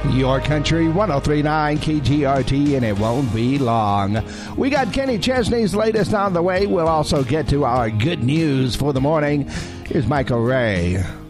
Your Country 103.9 KGRT, and it won't be long. We got Kenny Chesney's latest on the way. We'll also get to our good news for the morning. Here's Michael Ray.